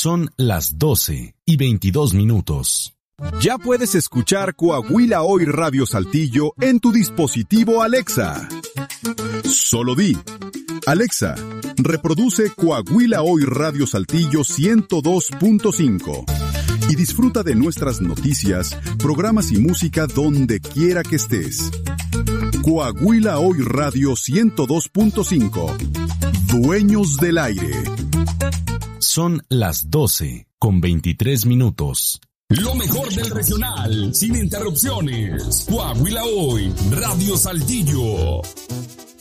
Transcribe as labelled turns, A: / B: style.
A: Son las 12:22.
B: Ya puedes escuchar Coahuila Hoy Radio Saltillo en tu dispositivo Alexa. Solo di: Alexa, reproduce Coahuila Hoy Radio Saltillo 102.5 y disfruta de nuestras noticias, programas y música donde quiera que estés. Coahuila Hoy Radio 102.5. Dueños del aire.
A: Son las 12:23.
C: Lo mejor del regional, sin interrupciones. Coahuila Hoy, Radio Saltillo.